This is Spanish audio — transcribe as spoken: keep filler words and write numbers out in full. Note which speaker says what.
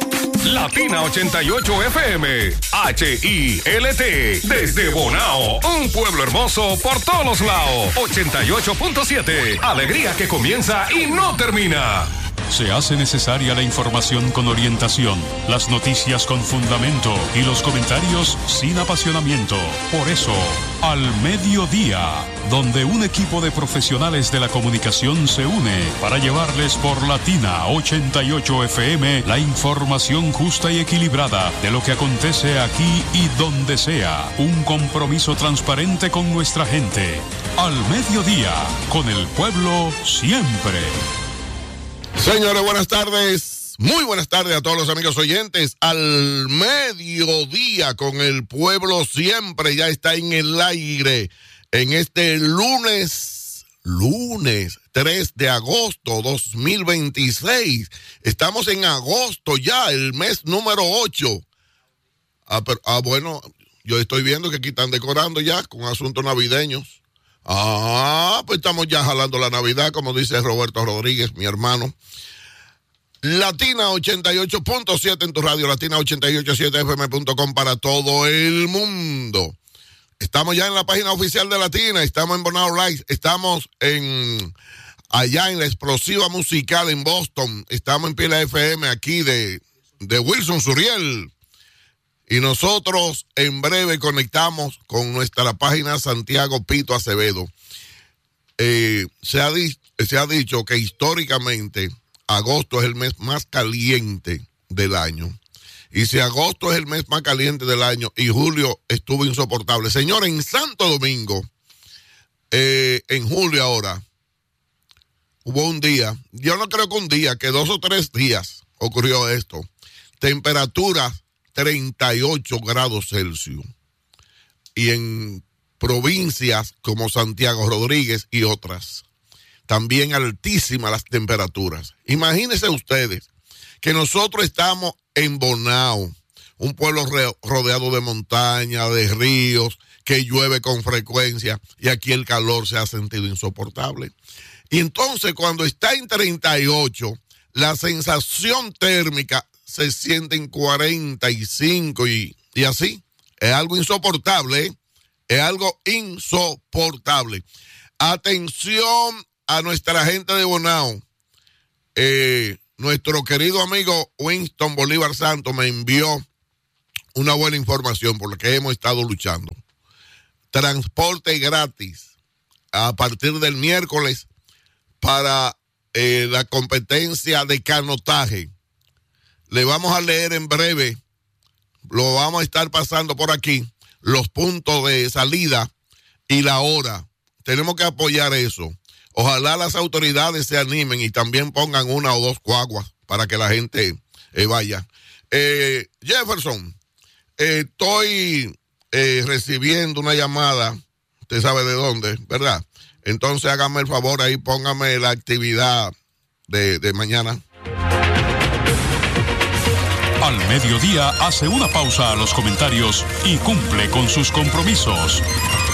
Speaker 1: Latina ochenta y ocho F M, H I L T, desde Bonao, un pueblo hermoso por todos los lados. ochenta y ocho punto siete, alegría que comienza y no termina.
Speaker 2: Se hace necesaria la información con orientación, las noticias con fundamento y los comentarios sin apasionamiento. Por eso, Al Mediodía, donde un equipo de profesionales de la comunicación se une para llevarles por Latina ochenta y ocho F M la información justa y equilibrada de lo que acontece aquí y donde sea. Un compromiso transparente con nuestra gente. Al Mediodía, con el pueblo siempre.
Speaker 3: Señores, buenas tardes. Muy buenas tardes a todos los amigos oyentes. Al Mediodía con el pueblo siempre ya está en el aire en este lunes, lunes tres de agosto dos mil veintiséis. Estamos en agosto ya, el mes número ocho. Ah, pero, ah, bueno, yo estoy viendo que aquí están decorando ya con asuntos navideños. Ah, pues estamos ya jalando la Navidad, como dice Roberto Rodríguez, mi hermano. Latina ochenta y ocho punto siete en tu radio, Latina ochenta y ocho punto siete F M punto com para todo el mundo. Estamos ya en la página oficial de Latina, estamos en Bonao Live, estamos en allá en la explosiva musical en Boston, estamos en Pila F M aquí de, de Wilson Suriel. Y nosotros en breve conectamos con nuestra página Santiago Pito Acevedo. Eh, se, ha di- se ha dicho que históricamente agosto es el mes más caliente del año. Y si agosto es el mes más caliente del año y julio estuvo insoportable. Señores, en Santo Domingo, eh, en julio ahora, hubo un día, yo no creo que un día, que dos o tres días ocurrió esto. Temperaturas treinta y ocho grados Celsius. Y en provincias como Santiago Rodríguez y otras, también altísimas las temperaturas. Imagínense ustedes que nosotros estamos en Bonao, un pueblo re- rodeado de montaña, de ríos, que llueve con frecuencia, y aquí el calor se ha sentido insoportable. Y entonces cuando está en treinta y ocho, la sensación térmica se siente en cuarenta y cinco y, y así. Es algo insoportable, ¿eh? Es algo insoportable. Atención a nuestra gente de Bonao. Eh, nuestro querido amigo Winston Bolívar Santos me envió una buena información por la que hemos estado luchando. Transporte gratis a partir del miércoles para eh, la competencia de canotaje. Le vamos a leer en breve, lo vamos a estar pasando por aquí, los puntos de salida y la hora. Tenemos que apoyar eso. Ojalá las autoridades se animen y también pongan una o dos cuaguas para que la gente eh, vaya. Eh, Jefferson, eh, estoy eh, recibiendo una llamada, usted sabe de dónde, ¿verdad? Entonces hágame el favor ahí, póngame la actividad de, de mañana.
Speaker 2: Al Mediodía hace una pausa a los comentarios y cumple con sus compromisos.